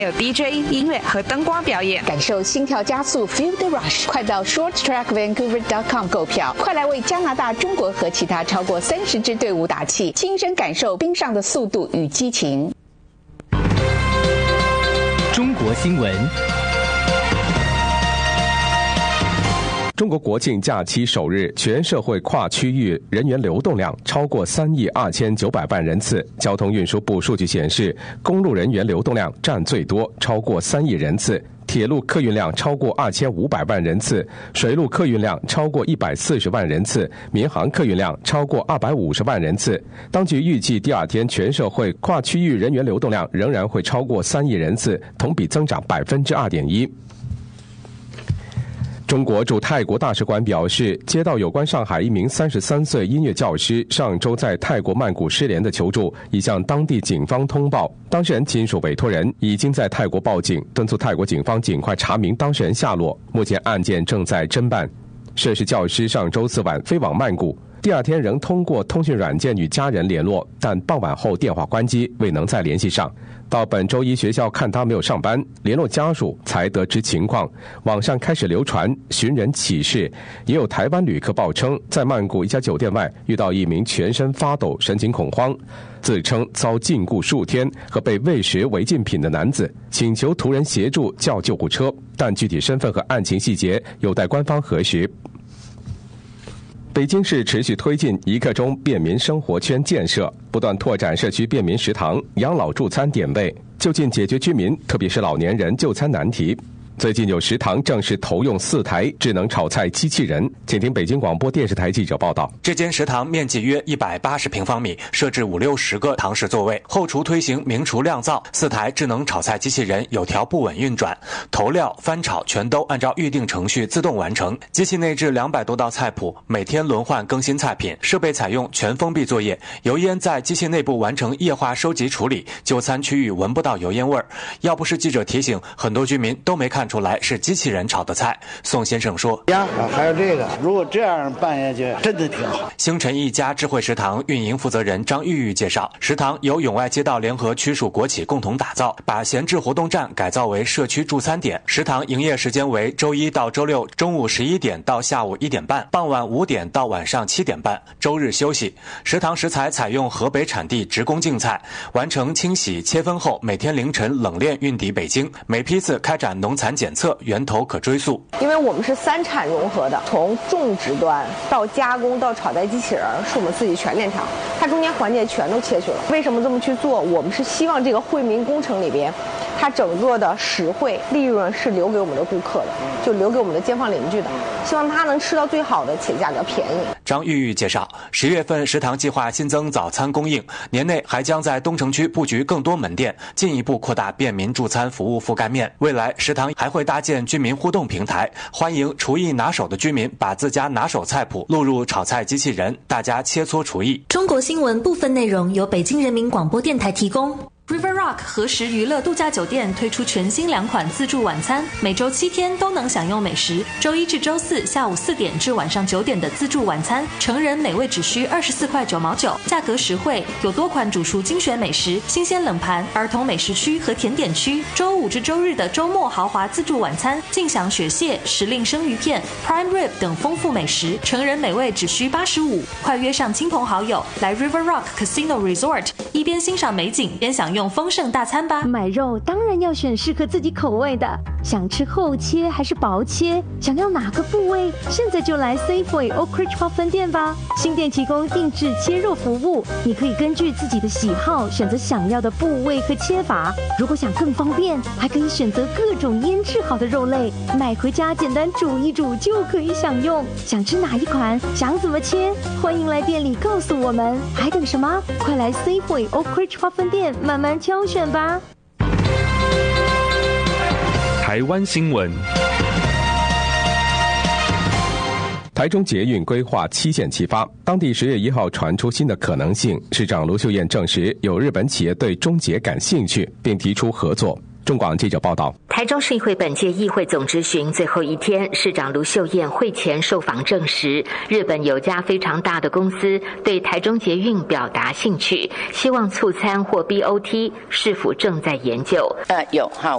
有 DJ 音乐和灯光表演， 感受心跳加速 Feel the Rush。快到 shorttrackvancouver.com 购票，快来为加拿大、中国和其他超过30支队伍打气，亲身感受冰上的速度与激情。 中国新闻。 中国国庆假期首日，全社会跨区域人员流动量超过3亿2900万人次。交通运输部数据显示，公路人员流动量占最多，超过3亿人次；铁路客运量超过2500万人次；水路客运量超过140万人次；民航客运量超过250万人次。当局预计第二天全社会跨区域人员流动量仍然会超过3亿人次，同比增长2.1%。中国驻泰国大使馆表示，接到有关上海一名33岁音乐教师上周在泰国曼谷失联的求助，已向当地警方通报，当事人亲属委托人已经在泰国报警，敦促泰国警方尽快查明当事人下落。目前案件正在侦办。涉事教师上周4晚飞往曼谷，第二天仍通过通讯软件与家人联络，但傍晚后电话关机，未能再联系上。到本周一学校看他没有上班，联络家属才得知情况。网上开始流传寻人启事，也有台湾旅客报称在曼谷一家酒店外遇到一名全身发抖、神情恐慌、自称遭禁锢数天和被喂食违禁品的男子，请求途人协助叫救护车，但具体身份和案情细节有待官方核实。北京市持续推进一刻钟便民生活圈建设，不断拓展社区便民食堂、养老助餐点位，就近解决居民特别是老年人就餐难题。最近有食堂正式投用4台智能炒菜机器人。请听北京广播电视台记者报道。 这间食堂面积约180平方米，设置50-60个堂食座位，后厨推行明厨亮灶，4台智能炒菜机器人有条不紊运转，投料、翻炒全都按照预定程序自动完成。机器内置200多道菜谱，每天轮换更新菜品。设备采用全封闭作业，油烟在机器内部完成液化收集处理，就餐区域闻不到油烟味儿。要不是记者提醒，很多居民都没看出来是机器人炒的菜。宋先生说：“ 呀，还有这个，如果这样办下去，真的挺好。” 星辰一家智慧食堂运营负责人张玉玉介绍，食堂由永外街道联合区属国企共同打造，把闲置活动站改造为社区助餐点。食堂营业时间为周一到周六中午11点到下午1点半，傍晚5点到晚上7点半，周日休息。食堂食材采用河北产地职工净菜，完成清洗切分后，每天凌晨冷链运抵北京，每批次开展农残检测，源头可追溯。 因为我们是3产融合的，从种植端到加工到炒菜机器人，是我们自己全链条，它中间环节全都切去了。为什么这么去做？我们是希望这个惠民工程里边，它整个的实惠利润是留给我们的顾客的，就留给我们的街坊邻居的，希望他能吃到最好的且价格便宜。 张玉玉介绍，10月份食堂计划新增早餐供应，年内还将在东城区布局更多门店，进一步扩大便民助餐服务覆盖面。未来食堂还会搭建居民互动平台，欢迎厨艺拿手的居民把自家拿手菜谱录入炒菜机器人，大家切磋厨艺。 中国新闻部分内容由北京人民广播电台提供。River Rock 何时娱乐度假酒店推出全新2款自助晚餐，每周7天都能享用美食。周1至周4下午4点至晚上9点的自助晚餐，成人每位只需24块9毛9，价格实惠，有多款主厨精选美食、新鲜冷盘、儿童美食区和甜点区。周5至周日的周末豪华自助晚餐，尽享雪蟹、时令生鱼片、Prime Rib 等丰富美食，成人每位只需85。快约上亲朋好友来 River Rock Casino Resort， 一边欣赏美景，边享用丰盛大餐吧。 买肉当然要选适合自己口味的，想吃厚切还是薄切，想要哪个部位，现在就来 Safeway Oak Ridge 花分店吧。新店提供定制切肉服务，你可以根据自己的喜好选择想要的部位和切法。如果想更方便，还可以选择各种腌制好的肉类，买回家简单煮一煮就可以享用。想吃哪一款，想怎么切，欢迎来店里告诉我们。还等什么？快来 Safeway Oak Ridge 花分店慢慢挑选吧。 台湾新闻。 台中捷运规划7线齐发，当地10月1号传出新的可能性，市长卢秀燕证实有日本企业对中捷感兴趣，并提出合作。 中广记者报道。 台中市议会本届议会总质询最后一天，市长卢秀燕会前受访证实，日本有家非常大的公司对台中捷运表达兴趣，希望促参或 BOT， 是否正在研究？ 有哈。